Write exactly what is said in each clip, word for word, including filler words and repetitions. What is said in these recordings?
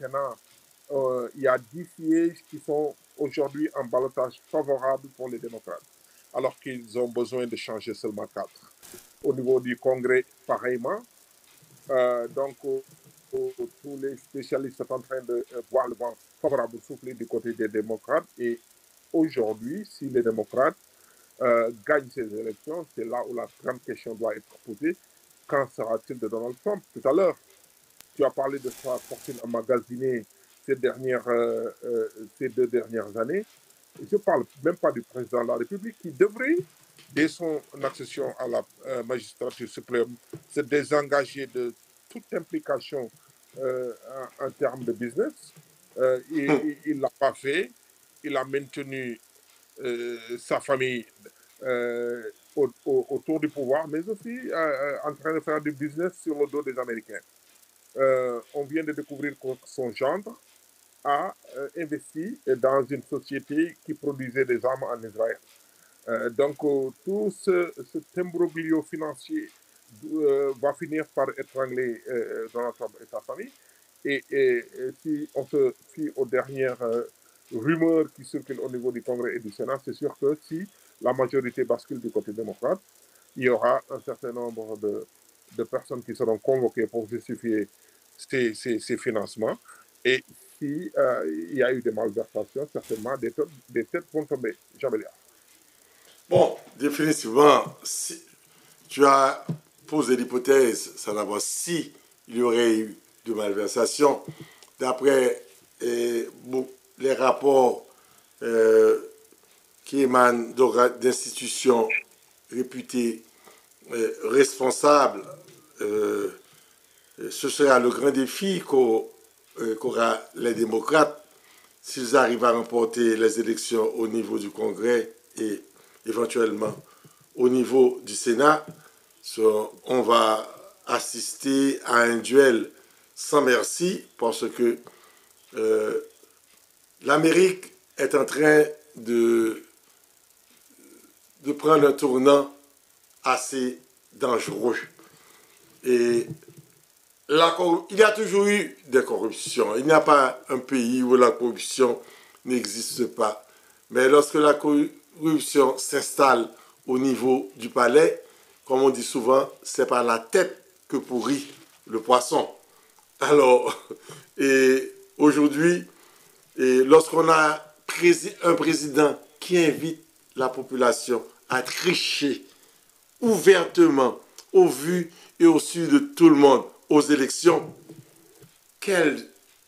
Sénat, euh, il y a dix sièges qui sont aujourd'hui en ballottage favorable pour les démocrates, alors qu'ils ont besoin de changer seulement quatre. Au niveau du Congrès, pareillement. Euh, donc, euh, tous les spécialistes sont en train de euh, voir le vent favorable souffler du côté des démocrates. Et aujourd'hui, si les démocrates euh, gagnent ces élections, c'est là où la grande question doit être posée. Qu'en sera-t-il de Donald Trump? Tout à l'heure, tu as parlé de sa fortune emmagasinée ces, dernières, euh, euh, ces deux dernières années. Je ne parle même pas du président de la République qui devrait, dès son accession à la euh, magistrature suprême, se désengager de toute implication euh, en, en termes de business. Euh, et, et, il ne l'a pas fait. Il a maintenu euh, sa famille euh, au, au, autour du pouvoir, mais aussi euh, en train de faire du business sur le dos des Américains. Euh, on vient de découvrir que son gendre a euh, investi dans une société qui produisait des armes en Israël. Euh, donc, euh, tout ce, cet imbroglio financier euh, va finir par étrangler euh, Donald Trump et sa famille. Et, et, et si on se fie aux dernières euh, rumeurs qui circulent au niveau du Congrès et du Sénat, c'est sûr que si la majorité bascule du côté démocrate, il y aura un certain nombre de, de personnes qui seront convoquées pour justifier ces, ces, ces financements. Et s'il euh, y a eu des malversations, certainement des, des têtes vont tomber. Jabelia. Bon, définitivement, si tu as posé l'hypothèse, sans avoir si il y aurait eu de malversation, d'après eh, bon, les rapports euh, qui émanent d'institutions réputées euh, responsables, euh, ce sera le grand défi qu'aura euh, les démocrates s'ils arrivent à remporter les élections au niveau du Congrès et éventuellement au niveau du Sénat. So, on va assister à un duel sans merci parce que euh, l'Amérique est en train de, de prendre un tournant assez dangereux. Et la, il y a toujours eu des corruptions. Il n'y a pas un pays où la corruption n'existe pas. Mais lorsque la corruption s'installe au niveau du palais, comme on dit souvent, c'est par la tête que pourrit le poisson. Alors, et aujourd'hui, et lorsqu'on a un président qui invite la population à tricher ouvertement, au vu et au su de tout le monde, aux élections, quelle...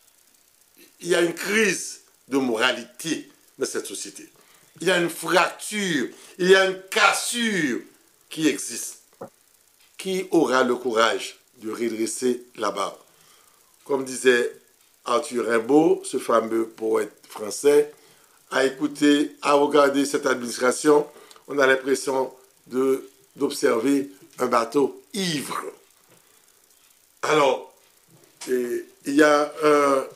il y a une crise de moralité dans cette société. Il y a une fracture, il y a une cassure qui existe. Qui aura le courage de redresser la barre? Comme disait Arthur Rimbaud, ce fameux poète français, à écouter, à regarder cette administration, on a l'impression de, d'observer un bateau ivre. Alors, et, il y a un,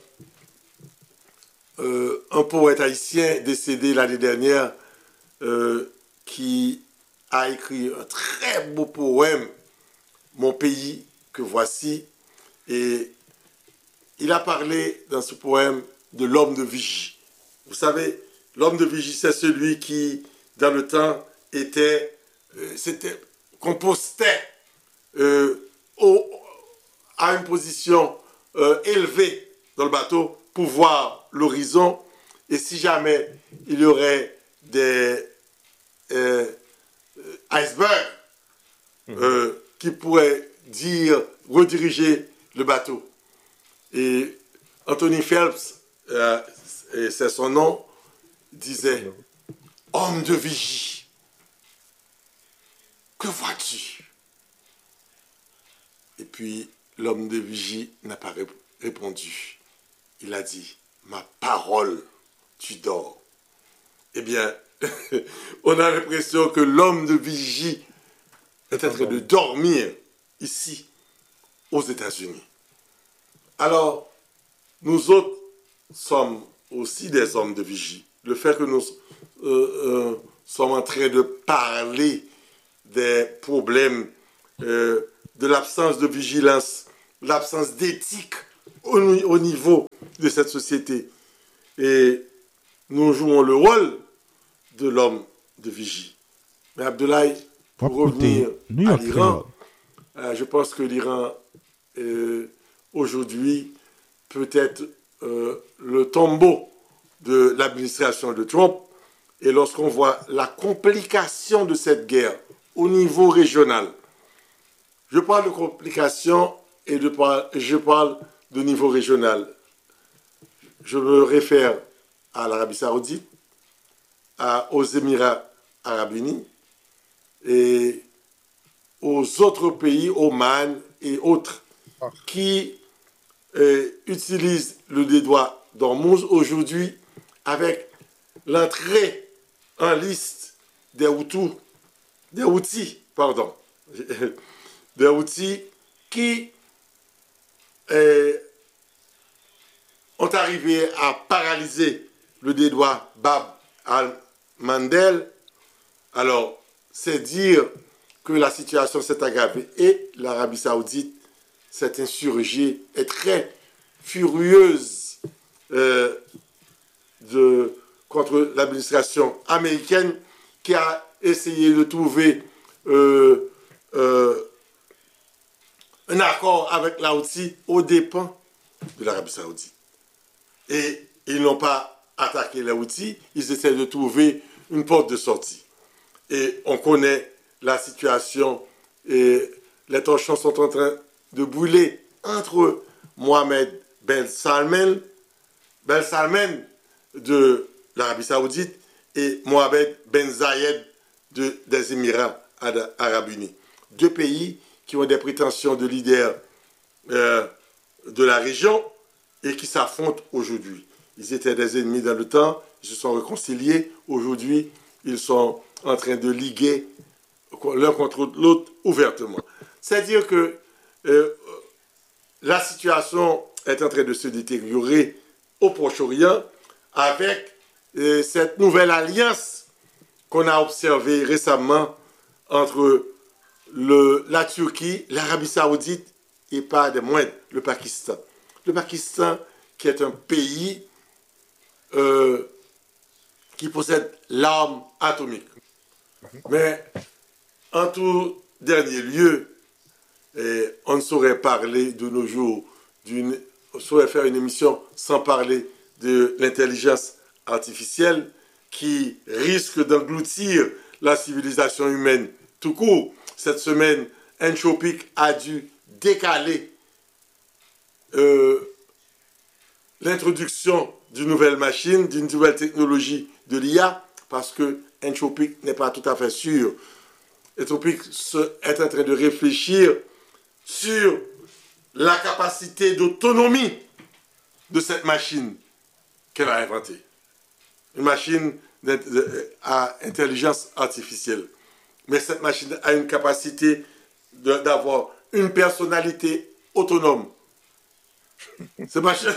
euh, un poète haïtien décédé l'année dernière euh, qui a écrit un très beau poème, Mon pays que voici, et il a parlé dans ce poème de l'homme de vigie. Vous savez, l'homme de vigie, c'est celui qui, dans le temps, était, euh, c'était, compostait euh, au, à une position euh, élevée dans le bateau pour voir l'horizon. Et si jamais il y aurait des euh, icebergs euh, mmh. qui pourraient dire, rediriger le bateau. Et Anthony Phelps, euh, c'est son nom, disait « Homme de vigie, que vois-tu » Et puis l'homme de vigie n'a pas répondu. Il a dit « Ma parole, tu dors ». Eh bien, on a l'impression que l'homme de vigie est en train de dormir ici, aux États-Unis. Alors, nous autres sommes aussi des hommes de vigie. Le fait que nous euh, euh, sommes en train de parler des problèmes, euh, de l'absence de vigilance, l'absence d'éthique au, au niveau de cette société. Et nous jouons le rôle de l'homme de vigie. Mais Abdoulaye, pour revenir à l'Iran, euh, je pense que l'Iran, euh, aujourd'hui, peut être euh, le tombeau de l'administration de Trump. Et lorsqu'on voit la complication de cette guerre au niveau régional, je parle de complication et de, je parle de niveau régional. Je me réfère à l'Arabie Saoudite, à, aux Émirats Arabes Unis et aux autres pays, Oman et autres, qui euh, utilisent le dédouane d'Ormuz aujourd'hui avec l'entrée en liste des Hutus, des Houthis, pardon, des Houthis qui euh, ont arrivé à paralyser le dédouane Bab al-Mandel. Alors, c'est dire que la situation s'est aggravée et l'Arabie Saoudite s'est insurgée, est très furieuse euh, de, contre l'administration américaine qui a essayé de trouver euh, euh, un accord avec la Houthi aux dépens de l'Arabie Saoudite. Et ils n'ont pas attaqué les Houthis, ils essaient de trouver une porte de sortie. Et on connaît la situation et les torchons sont en train de brûler entre Mohamed Ben Salman, Ben Salman de l'Arabie Saoudite et Mohamed Ben Zayed de, des Émirats Arabes Unis. Deux pays qui ont des prétentions de leader euh, de la région et qui s'affrontent aujourd'hui. Ils étaient des ennemis dans le temps, ils se sont réconciliés. Aujourd'hui, ils sont en train de liguer l'un contre l'autre ouvertement. C'est-à-dire que euh, la situation est en train de se détériorer au Proche-Orient avec euh, cette nouvelle alliance qu'on a observée récemment entre le, la Turquie, l'Arabie Saoudite et pas des moindres, le Pakistan. Le Pakistan qui est un pays euh, qui possède l'arme atomique. Mais en tout dernier lieu, et on ne saurait parler de nos jours, d'une, on saurait faire une émission sans parler de l'intelligence artificielle qui risque d'engloutir la civilisation humaine tout court. Cette semaine, Anthropic a dû décaler euh, l'introduction d'une nouvelle machine, d'une nouvelle technologie de l'I A, parce que Anthropic n'est pas tout à fait sûr. Anthropic est en train de réfléchir sur la capacité d'autonomie de cette machine qu'elle a inventée. Une machine à intelligence artificielle. Mais cette machine a une capacité d'avoir une personnalité autonome. Cette machine...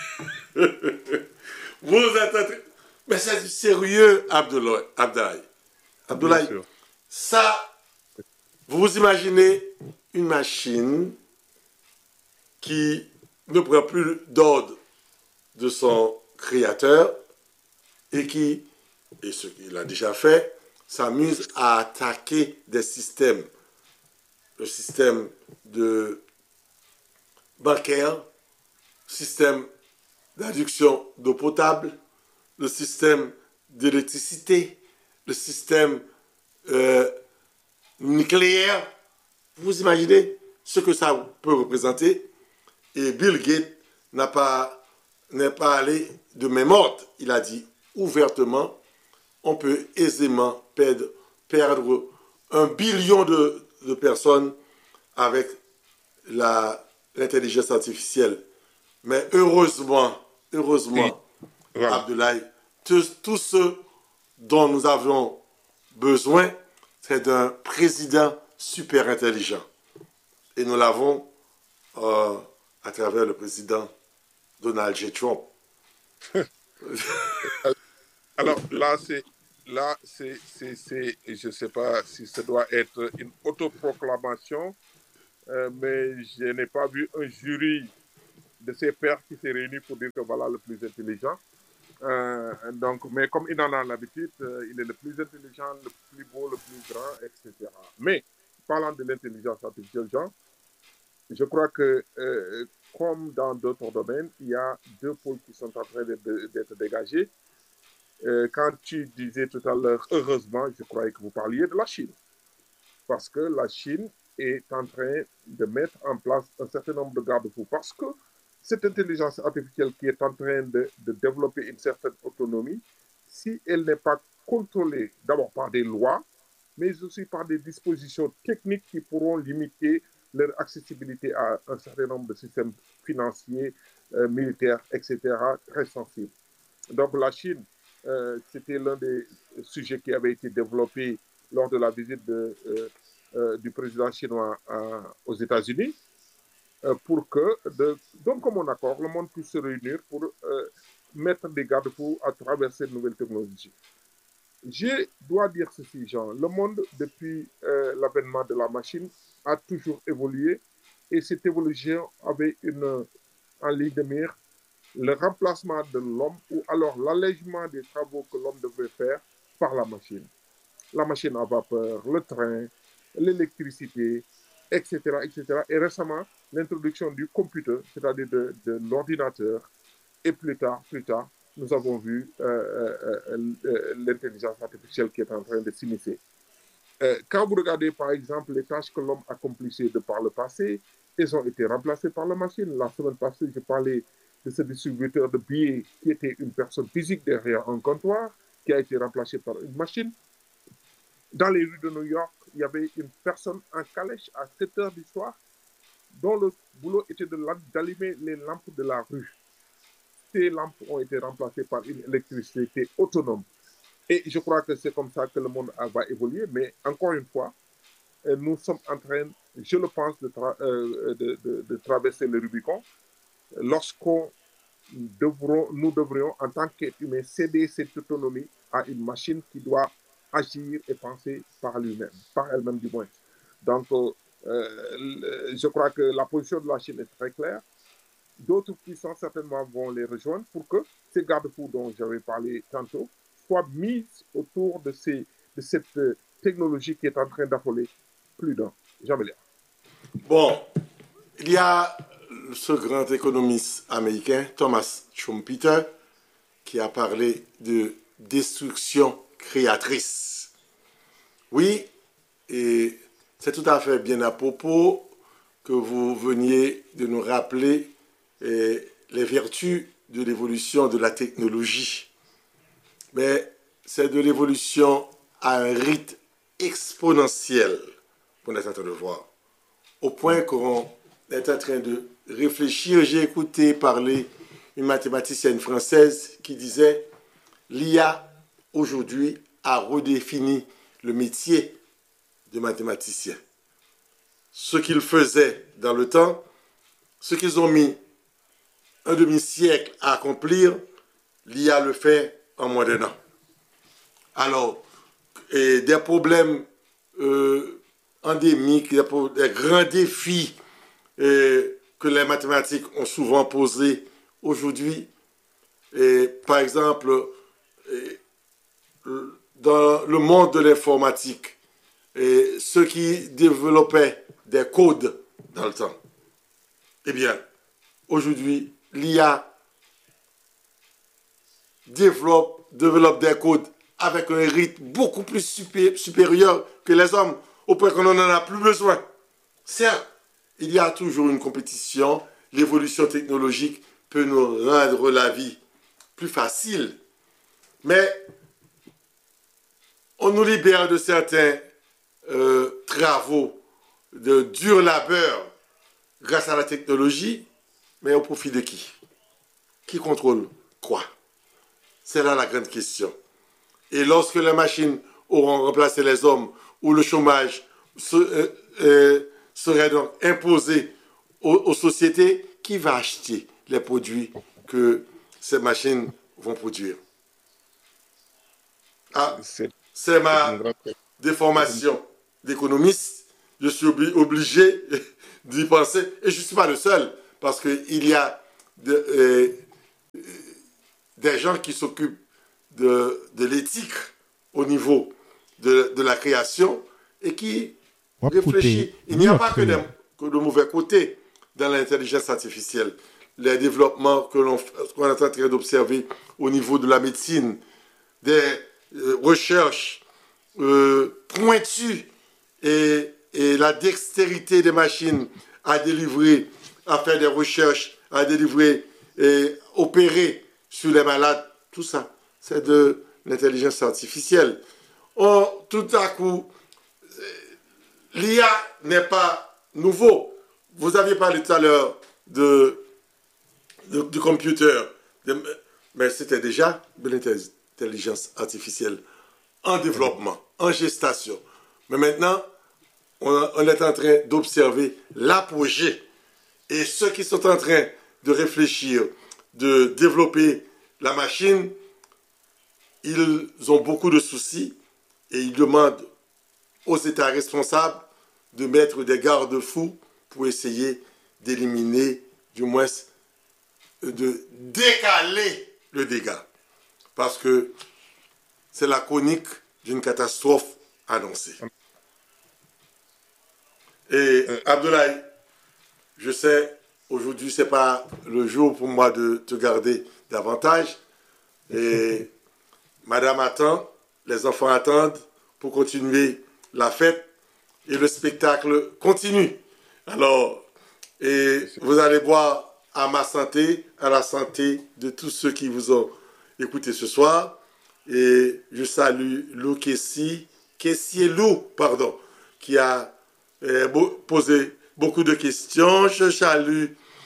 Vous êtes en train... Mais c'est du sérieux, Abdoulaye. Abdoulaye. Abdoulaye, ça, vous vous imaginez une machine qui ne prend plus d'ordre de son créateur et qui, et ce qu'il a déjà fait, s'amuse à attaquer des systèmes. Le système de bancaire, système d'adduction d'eau potable, le système d'électricité, le système euh, nucléaire. Vous imaginez ce que ça peut représenter? Et Bill Gates n'a pas, n'est pas allé de main morte. Il a dit ouvertement, on peut aisément perdre, perdre un billion de, de personnes avec l'intelligence artificielle. Mais heureusement, heureusement, voilà. Abdoulaye, tout, tout ce dont nous avons besoin, c'est d'un président super intelligent. Et nous l'avons euh, à travers le président Donald J. Trump. Alors là, c'est, là, c'est, c'est, c'est, je ne sais pas si ça doit être une autoproclamation, euh, mais je n'ai pas vu un jury de ses pairs qui s'est réuni pour dire que voilà le plus intelligent. Euh, donc, mais comme il en a l'habitude, euh, il est le plus intelligent, le plus beau, le plus grand, et cetera. Mais, parlant de l'intelligence artificielle, Jean, je crois que, euh, comme dans d'autres domaines, il y a deux pôles qui sont en train d'être dégagés. Euh, quand tu disais tout à l'heure, heureusement, je croyais que vous parliez de la Chine. Parce que la Chine est en train de mettre en place un certain nombre de garde-fous. Parce que cette intelligence artificielle qui est en train de, de développer une certaine autonomie, si elle n'est pas contrôlée d'abord par des lois, mais aussi par des dispositions techniques qui pourront limiter leur accessibilité à un certain nombre de systèmes financiers, euh, militaires, et cetera, très sensibles. Donc la Chine, euh, c'était l'un des sujets qui avait été développé lors de la visite de, euh, euh, du président chinois à, aux États-Unis, euh, pour que, de, donc comme on accord, le monde puisse se réunir pour euh, mettre des garde-fous à travers ces nouvelles technologies. Je dois dire ceci, Jean, le monde, depuis euh, l'avènement de la machine, a toujours évolué, et cette évolution avait une, en ligne de mire le remplacement de l'homme ou alors l'allègement des travaux que l'homme devait faire par la machine. La machine à vapeur, le train, l'électricité, et cetera, et cetera. Et récemment, l'introduction du computer, c'est-à-dire de, de l'ordinateur, et plus tard, plus tard, nous avons vu euh, euh, euh, l'intelligence artificielle qui est en train de s'immiscer. Euh, quand vous regardez, par exemple, les tâches que l'homme accomplissait de par le passé, elles ont été remplacées par la machine. La semaine passée, je parlais de ce distributeur de billets qui était une personne physique derrière un comptoir, qui a été remplacé par une machine. Dans les rues de New York, il y avait une personne en calèche à sept heures du soir, dont le boulot était d'allumer les lampes de la rue. Ces lampes ont été remplacées par une électricité autonome. Et je crois que c'est comme ça que le monde va évoluer. Mais encore une fois, nous sommes en train, je le pense, de, tra euh, de, de, de traverser le Rubicon. Lorsqu'on devrons, nous devrions, en tant qu'humains, céder cette autonomie à une machine qui doit agir et penser par lui-même, par elle-même du moins. Donc, euh, je crois que la position de la Chine est très claire. D'autres puissances certainement vont les rejoindre pour que ces garde-fous dont j'avais parlé tantôt soient mis autour de, ces, de cette technologie qui est en train d'affoler plus d'un. Jean Méliard. Bon, il y a ce grand économiste américain, Thomas Schumpeter, qui a parlé de destruction créatrice. Oui, et c'est tout à fait bien à propos que vous veniez de nous rappeler eh, les vertus de l'évolution de la technologie. Mais c'est de l'évolution à un rythme exponentiel qu'on est en train de voir. Au point qu'on est en train de réfléchir. J'ai écouté parler une mathématicienne française qui disait « L'I A, aujourd'hui, a redéfini le métier de mathématicien. Ce qu'ils faisaient dans le temps, ce qu'ils ont mis un demi-siècle à accomplir, l'I A le fait en moins d'un an. » Alors, et des problèmes euh, endémiques, des, des grands défis euh, que les mathématiques ont souvent posés aujourd'hui. Et, par exemple, et, dans le monde de l'informatique, ceux qui développaient des codes dans le temps, eh bien, aujourd'hui, l'I A développe, développe des codes avec un rythme beaucoup plus supé supérieur que les hommes, au point qu'on n'en a plus besoin. Certes, il y a toujours une compétition, l'évolution technologique peut nous rendre la vie plus facile, mais on nous libère de certains euh, travaux de dur labeur grâce à la technologie, mais au profit de qui? Qui contrôle quoi? C'est là la grande question. Et lorsque les machines auront remplacé les hommes, ou le chômage se, euh, euh, serait donc imposé aux, aux sociétés, qui va acheter les produits que ces machines vont produire? Ah, c'est ma déformation d'économiste. Je suis obligé d'y penser, et je ne suis pas le seul, parce qu'il y a de, euh, des gens qui s'occupent de, de l'éthique au niveau de, de la création et qui réfléchit. Il n'y a pas que, des, que de mauvais côtés dans l'intelligence artificielle. Les développements que l'on qu'on est en train d'observer au niveau de la médecine, des euh, recherches euh, pointues et, et la dextérité des machines à délivrer, à faire des recherches, à délivrer et opérer sur les malades, tout ça, c'est de l'intelligence artificielle. On, tout à coup, l'I A n'est pas nouveau. Vous aviez parlé tout à l'heure de, de, du computer, de, mais c'était déjà de l'intelligence artificielle en développement, en gestation. Mais maintenant, on, on est en train d'observer l'apogée. Et ceux qui sont en train de réfléchir, de développer la machine, ils ont beaucoup de soucis et ils demandent aux États responsables de mettre des garde-fous pour essayer d'éliminer, du moins de décaler le dégât. Parce que c'est la chronique d'une catastrophe annoncée. Et Abdoulaye, je sais, aujourd'hui, ce n'est pas le jour pour moi de te garder davantage. Et Madame attend, les enfants attendent pour continuer la fête et le spectacle continue. Alors, et vous allez boire à ma santé, à la santé de tous ceux qui vous ont écouté ce soir. Et je salue Lou Kessi, Kessi Lou, pardon, qui a eh, posé beaucoup de questions. Je salue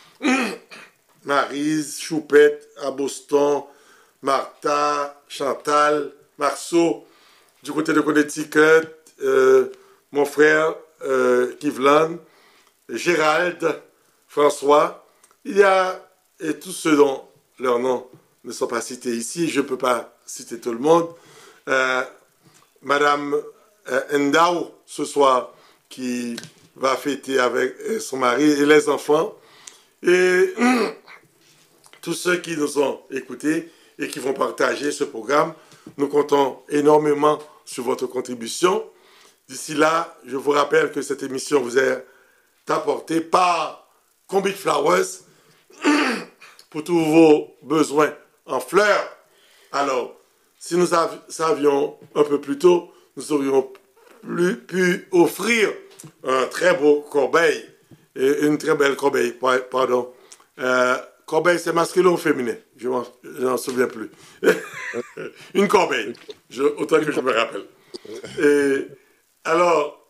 Maryse, Choupette, à Boston, Martha, Chantal, Marceau, du côté de Connecticut, euh, mon frère euh, Kivlan, Gérald, François. Il y a et tous ceux dont leurs noms ne sont pas cités ici. Je ne peux pas citer tout le monde. Euh, Madame euh, Ndao, ce soir, qui va fêter avec son mari et les enfants. Et tous ceux qui nous ont écoutés et qui vont partager ce programme. Nous comptons énormément sur votre contribution. D'ici là, je vous rappelle que cette émission vous est apportée par Combit Flowers pour tous vos besoins en fleurs. Alors, si nous savions un peu plus tôt, nous aurions plus pu offrir un très beau corbeille, et une très belle corbeille, pardon. Euh, corbeille, c'est masculin ou féminin? Je n'en souviens plus. Une corbeille, je, autant que je me rappelle. Et alors,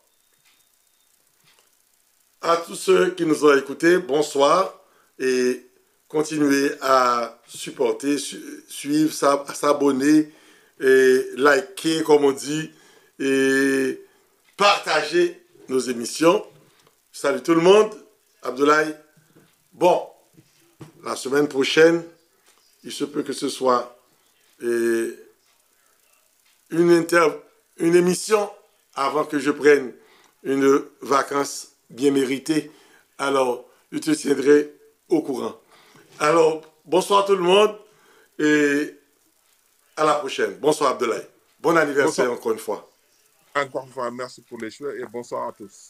à tous ceux qui nous ont écoutés, bonsoir et continuez à supporter, su suivre, s'abonner et liker, comme on dit, et partager nos émissions. Salut tout le monde, Abdoulaye. Bon, la semaine prochaine, il se peut que ce soit et, une, inter une émission avant que je prenne une vacance bien méritée. Alors, je te tiendrai au courant. Alors, bonsoir tout le monde et à la prochaine. Bonsoir Abdoulaye. Bon anniversaire bonsoir. Encore une fois. Encore une fois, merci pour les choix et bonsoir à tous.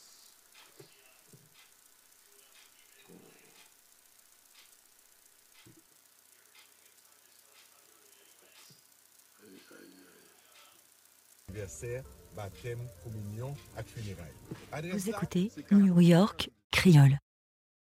Vous écoutez New York Creole.